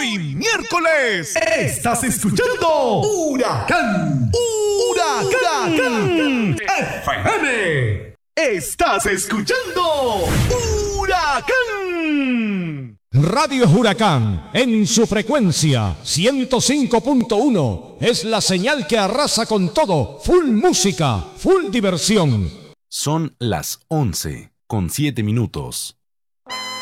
Hoy miércoles estás escuchando Huracán FM. Estás escuchando Huracán. Radio Huracán, en su frecuencia 105.1, es la señal que arrasa con todo, full música, full diversión. Son las 11:07.